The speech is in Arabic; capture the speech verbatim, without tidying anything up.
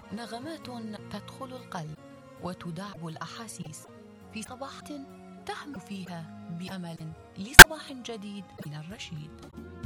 نغمات تدخل القلب وتداعب الأحاسيس في صباحة تهمو فيها بأمل لصباح جديد من الرشيد.